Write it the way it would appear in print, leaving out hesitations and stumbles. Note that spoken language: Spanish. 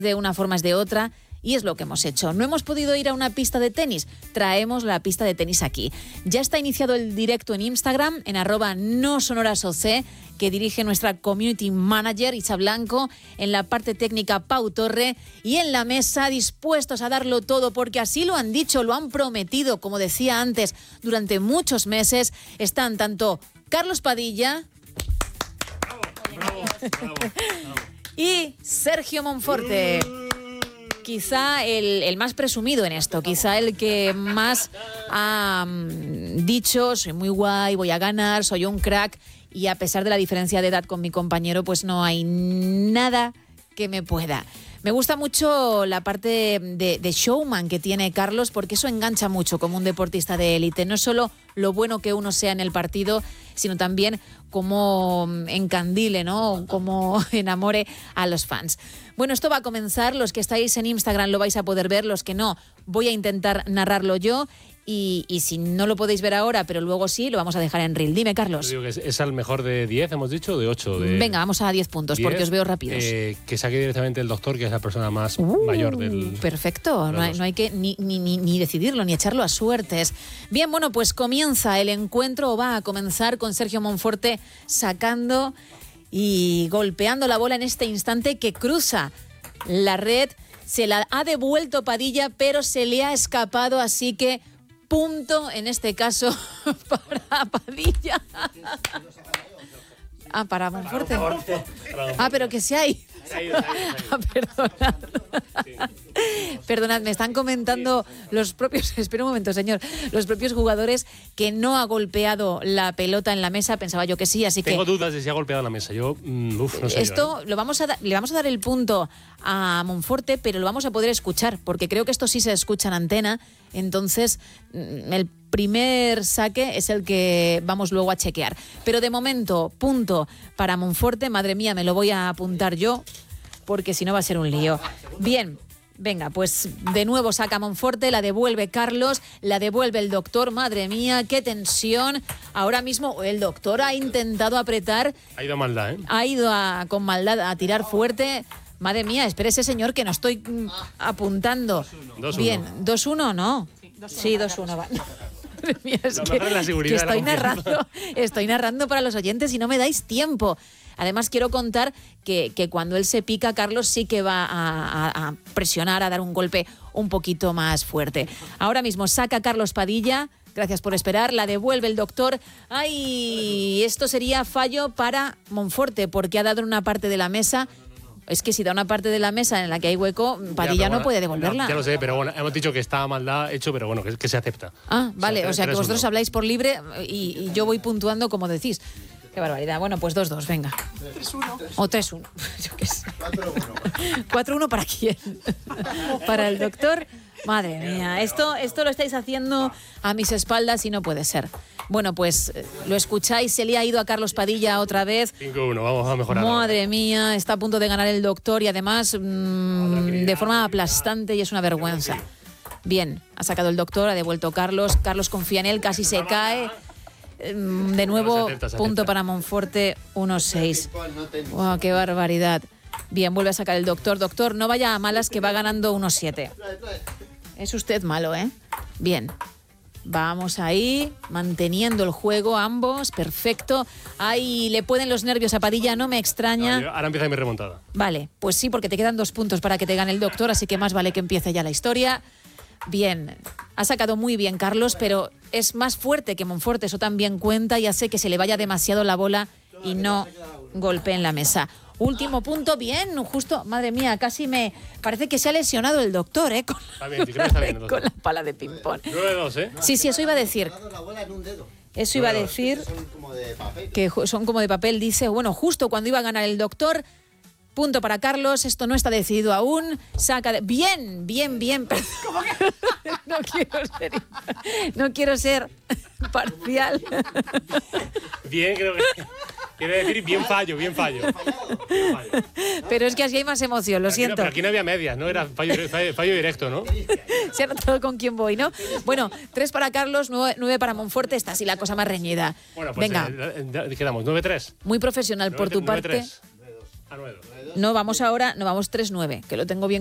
de una forma es de otra. Y es lo que hemos hecho. No hemos podido ir a una pista de tenis. Traemos la pista de tenis aquí. Ya está iniciado el directo en Instagram, en @nosonorasoc, que dirige nuestra community manager, Isa Blanco. En la parte técnica, Pau Torre. Y en la mesa, dispuestos a darlo todo, porque así lo han dicho, lo han prometido, como decía antes, durante muchos meses. Están tanto Carlos Padilla y Sergio Monforte. Quizá el más presumido en esto, quizá el que más ha dicho, soy muy guay, voy a ganar, soy un crack, y a pesar de la diferencia de edad con mi compañero, pues no hay nada que me pueda. Me gusta mucho la parte de showman que tiene Carlos, porque eso engancha mucho como un deportista de élite. No solo lo bueno que uno sea en el partido, sino también cómo encandile, ¿no? Cómo enamore a los fans. Bueno, esto va a comenzar. Los que estáis en Instagram lo vais a poder ver. Los que no, voy a intentar narrarlo yo. Y si no lo podéis ver ahora, pero luego sí, lo vamos a dejar en reel. Dime, Carlos. Yo digo que es al mejor de 10, hemos dicho, de 8. Venga, vamos a 10 puntos, 10, porque os veo rápidos. Que saque directamente el doctor, que es la persona más mayor del... Perfecto, no hay que ni decidirlo, ni echarlo a suertes. Bien, bueno, pues comienza el encuentro, o va a comenzar con Sergio Monforte sacando y golpeando la bola en este instante que cruza la red. Se la ha devuelto Padilla, pero se le ha escapado, así que... punto, en este caso, para Padilla. Para Monforte. Pero que se ha ido. Perdonad. Perdonad, me están comentando los propios... Espera un momento, señor. Los propios jugadores que no ha golpeado la pelota en la mesa. Pensaba yo que sí, así que... Tengo dudas de si ha golpeado la mesa. Yo, no sé. Esto le vamos a dar el punto a Monforte, pero lo vamos a poder escuchar, porque creo que esto sí se escucha en antena. Entonces, el primer saque es el que vamos luego a chequear. Pero de momento, punto para Monforte. Madre mía, me lo voy a apuntar yo, porque si no va a ser un lío. Bien, venga, pues de nuevo saca Monforte, la devuelve Carlos, la devuelve el doctor. Madre mía, qué tensión. Ahora mismo el doctor ha intentado apretar. Ha ido a maldad, ¿eh? Ha ido con maldad a tirar fuerte. Madre mía, espere ese señor que no estoy apuntando. 2-1. Bien, 2-1 no. Sí, 2-1 va. Madre mía, es que estoy narrando para los oyentes y no me dais tiempo. Además, quiero contar que cuando él se pica, Carlos sí que va a presionar, a dar un golpe un poquito más fuerte. Ahora mismo saca Carlos Padilla. Gracias por esperar. La devuelve el doctor. ¡Ay! Esto sería fallo para Monforte, porque ha dado una parte de la mesa. Es que si da una parte de la mesa en la que hay hueco, Padilla no puede devolverla. Ya lo sé, pero bueno, hemos dicho que está maldad hecho, pero bueno, que se acepta. Vale, o sea que vosotros habláis por libre y yo voy puntuando como decís. Qué barbaridad. Bueno, pues 2-2, venga. 3-1. O 3-1. Yo qué sé. 4-1 ¿para quién? ¿Para el doctor? Madre mía, esto lo estáis haciendo a mis espaldas y no puede ser. Bueno, pues lo escucháis, se le ha ido a Carlos Padilla otra vez. 5-1, vamos a mejorar. Madre mía, está a punto de ganar el doctor y además de forma aplastante, y es una vergüenza. Bien, ha sacado el doctor, ha devuelto Carlos. Carlos confía en él, casi se cae. De nuevo, se acepta. Punto para Monforte, 1-6. Wow, qué barbaridad. Bien, vuelve a sacar el doctor. Doctor, no vaya a malas, que va ganando 1-7. Es usted malo, ¿eh? Bien. Vamos ahí, manteniendo el juego ambos, perfecto. Ahí le pueden los nervios a Padilla, no me extraña. Ahora empieza mi remontada. Vale, pues sí, porque te quedan 2 puntos para que te gane el doctor, así que más vale que empiece ya la historia. Bien, ha sacado muy bien Carlos, pero es más fuerte que Monforte, eso también cuenta, y hace que se le vaya demasiado la bola y no golpee en la mesa. Último punto, bien, justo, madre mía, casi me parece que se ha lesionado el doctor, ¿eh? Con la pala de ping-pong. 9-2, ¿eh? Sí, eso iba a decir. Eso iba a decir que son como de papel, dice, bueno, justo cuando iba a ganar el doctor. Punto para Carlos, esto no está decidido aún. Saca bien. ¿Cómo que? No quiero ser parcial. Bien, creo que quiere decir bien fallo. Pero es que así hay más emoción, lo siento. Pero aquí no había medias, ¿no? Era fallo directo, ¿no? Se ha notado con quién voy, ¿no? Bueno, 3 para Carlos, 9 para Monforte. Esta sí la cosa más reñida. Bueno, pues venga. Quedamos 9-3. Muy profesional por tu parte. A 9. No, vamos ahora, no, vamos 3-9, que lo tengo bien